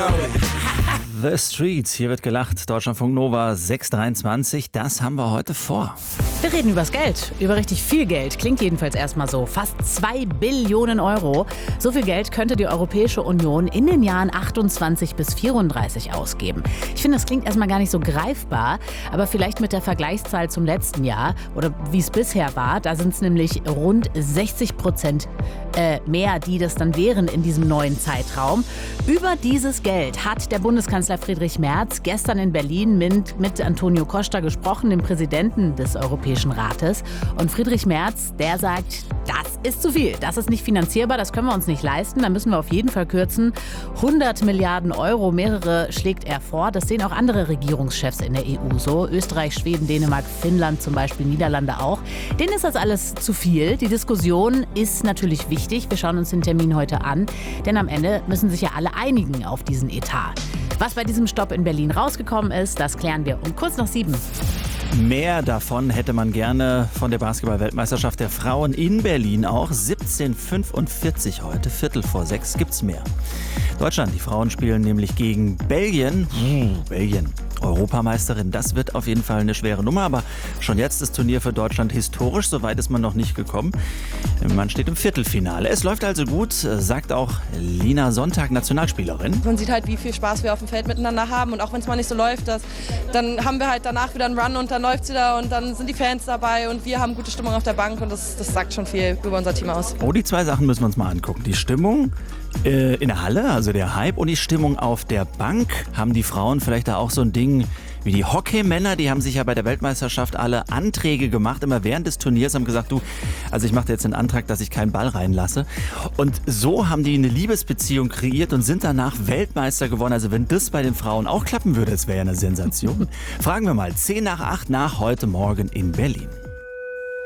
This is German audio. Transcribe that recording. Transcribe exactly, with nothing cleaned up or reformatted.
The Streets, hier wird gelacht. Deutschlandfunk Nova sechs Uhr dreiundzwanzig, das haben wir heute vor. Wir reden übers Geld, über richtig viel Geld. Klingt jedenfalls erstmal so. Fast zwei Billionen Euro. So viel Geld könnte die Europäische Union in den Jahren achtundzwanzig bis vierunddreißig ausgeben. Ich finde, das klingt erstmal gar nicht so greifbar, aber vielleicht mit der Vergleichszahl zum letzten Jahr oder wie es bisher war, da sind es nämlich rund sechzig Prozent äh, mehr, die das dann wären in diesem neuen Zeitraum. Über dieses Geld hat der Bundeskanzler Friedrich Merz gestern in Berlin mit, mit Antonio Costa gesprochen, dem Präsidenten des Europäischen Rates. Und Friedrich Merz, der sagt, das ist zu viel, das ist nicht finanzierbar, das können wir uns nicht leisten, da müssen wir auf jeden Fall kürzen. hundert Milliarden Euro, mehrere schlägt er vor. Das sehen auch andere Regierungschefs in der E U so. Österreich, Schweden, Dänemark, Finnland zum Beispiel, Niederlande auch. Denen ist das alles zu viel. Die Diskussion ist natürlich wichtig. Wir schauen uns den Termin heute an, denn am Ende müssen sich ja alle einigen auf diesen Etat. Was bei diesem Stopp in Berlin rausgekommen ist, das klären wir um kurz nach sieben. Mehr davon hätte man gerne von der Basketball-Weltmeisterschaft der Frauen in Berlin auch. siebzehn Uhr fünfundvierzig heute, Viertel vor sechs, gibt's mehr. Deutschland, die Frauen spielen nämlich gegen Belgien. Hm, Belgien. Europameisterin, das wird auf jeden Fall eine schwere Nummer, aber schon jetzt ist das Turnier für Deutschland historisch, so weit ist man noch nicht gekommen. Man steht im Viertelfinale. Es läuft also gut, sagt auch Lina Sonntag, Nationalspielerin. Man sieht halt, wie viel Spaß wir auf dem Feld miteinander haben und auch wenn es mal nicht so läuft, das, dann haben wir halt danach wieder einen Run und dann läuft es wieder und dann sind die Fans dabei und wir haben gute Stimmung auf der Bank und das, das sagt schon viel über unser Team aus. Oh, die zwei Sachen müssen wir uns mal angucken. Die Stimmung äh, in der Halle, also der Hype, und die Stimmung auf der Bank. Haben die Frauen vielleicht da auch so ein Ding wie die Hockeymänner? Die haben sich ja bei der Weltmeisterschaft alle Anträge gemacht, immer während des Turniers, haben gesagt, du, also ich mache jetzt einen Antrag, dass ich keinen Ball reinlasse. Und so haben die eine Liebesbeziehung kreiert und sind danach Weltmeister geworden. Also wenn das bei den Frauen auch klappen würde, das wäre ja eine Sensation. Fragen wir mal, zehn nach acht nach heute Morgen in Berlin.